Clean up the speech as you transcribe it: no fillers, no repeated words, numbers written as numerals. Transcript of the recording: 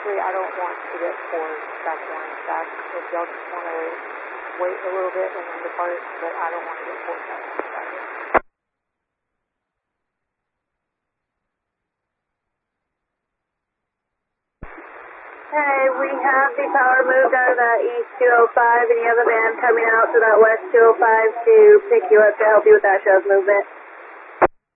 honestly, I don't want to get poured back down back. If y'all just want to wait a little bit and then depart, but I don't want to get poured back down. Hey, we have the power moved out of that east 205, and you have a van coming out to that west 205 to pick you up to help you with that shove movement.